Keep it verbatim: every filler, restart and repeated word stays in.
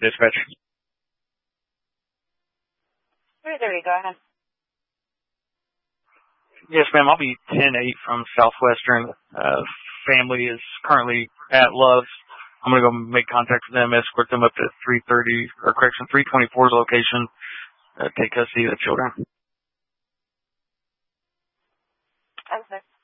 dispatch. three thirty, go ahead. Yes, ma'am. I'll be ten eight from Southwestern. Uh, family is currently at Love's. I'm going to go make contact with them, escort them up to three thirty, or correction, three twenty-four's location, uh, take custody of the children. Okay.